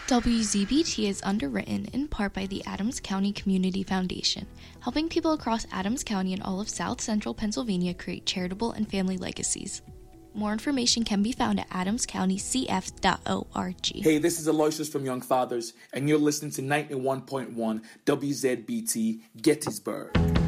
WZBT is underwritten in part by the Adams County Community Foundation, helping people across Adams County and all of South Central Pennsylvania create charitable and family legacies. More information can be found at adamscountycf.org. Hey, this is Aloysius from Young Fathers, and you're listening to 91.1 WZBT Gettysburg.